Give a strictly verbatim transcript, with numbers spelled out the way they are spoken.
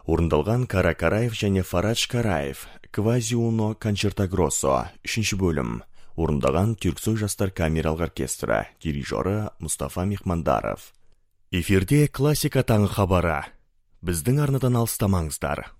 Орындалған Кара Караев және Фарадж Караев, Квази уно концерто гроссо, үшінші бөлім. Орындаған Түрксой жастар камералық оркестрі, дирижері Мұстафа Мехмандаров. Эфирде классика таңы хабары. Біздің арнадан алыстамаңыздар.